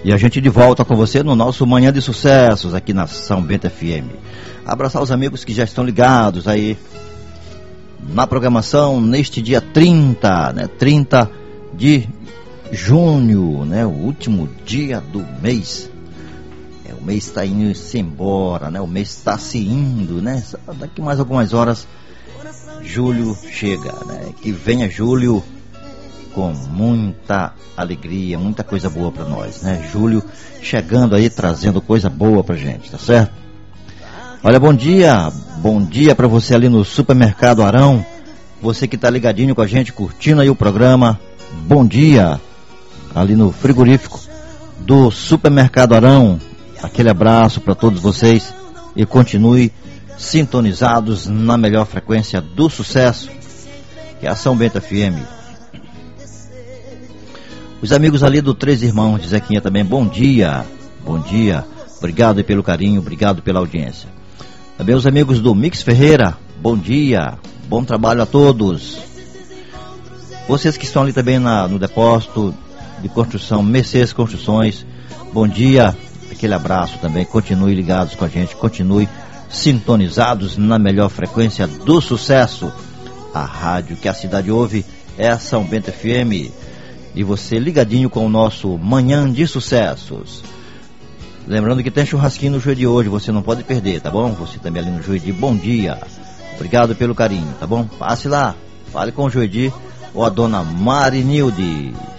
E a gente de volta com você no nosso Manhã de Sucessos aqui na São Bento FM. Abraçar os amigos que já estão ligados aí na programação neste dia 30, né? 30 de junho, né? O último dia do mês. O mês está indo-se embora, né? O mês está se indo, né? Daqui mais algumas horas, julho chega, né? Que venha julho com muita alegria, muita coisa boa para nós, né? Julho chegando aí, trazendo coisa boa pra gente, tá certo? Olha, bom dia para você ali no Supermercado Arão, você que tá ligadinho com a gente, curtindo aí o programa, bom dia, ali no frigorífico do Supermercado Arão, aquele abraço para todos vocês e continue sintonizados na melhor frequência do sucesso, que é a São Bento FM. Os amigos ali do Três Irmãos de Zequinha também, bom dia, obrigado pelo carinho, obrigado pela audiência. Também os amigos do Mix Ferreira, bom dia, bom trabalho a todos. Vocês que estão ali também no depósito de construção, Mercedes Construções, bom dia, aquele abraço também, continue ligados com a gente, continue sintonizados na melhor frequência do sucesso. A rádio que a cidade ouve é a São Bento FM. E você ligadinho com o nosso Manhã de Sucessos. Lembrando que tem churrasquinho no Juíde hoje, você não pode perder, tá bom? Você também ali no Juíde, bom dia. Obrigado pelo carinho, tá bom? Passe lá, fale com o Juíde ou a dona Marinilde.